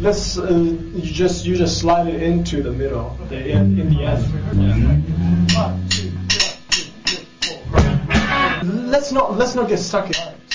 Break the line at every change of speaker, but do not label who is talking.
let's you just slide it into the middle, in the end. Yeah. 1, 2, 3, 4. Let's not get stuck in.